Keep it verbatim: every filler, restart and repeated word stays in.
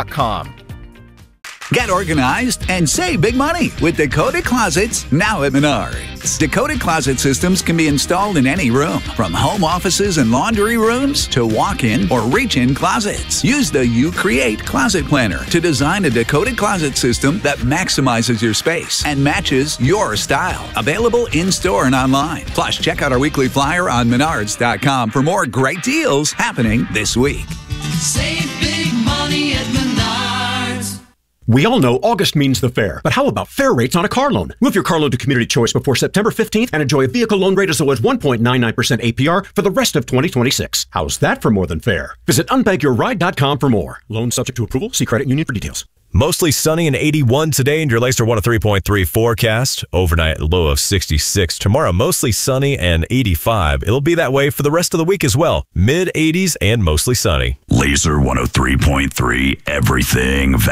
dot com. Get organized and save big money with Dakota Closets now at Menards. Dakota Closet systems can be installed in any room, from home offices and laundry rooms to walk-in or reach-in closets. Use the You Create Closet Planner to design a Dakota Closet system that maximizes your space and matches your style. Available in-store and online. Plus, check out our weekly flyer on menards dot com for more great deals happening this week. Save big money at Menards. We all know August means the fair, but how about fair rates on a car loan? Move your car loan to Community Choice before September fifteenth and enjoy a vehicle loan rate as low as one point nine nine percent A P R for the rest of twenty twenty-six. How's that for more than fair? Visit unbag your ride dot com for more. Loan subject to approval. See credit union for details. Mostly sunny and eighty-one today in your Lacer one oh three point three forecast. Overnight low of sixty-six. Tomorrow, mostly sunny and eighty-five. It'll be that way for the rest of the week as well. mid eighties and mostly sunny. Lacer one oh three point three, everything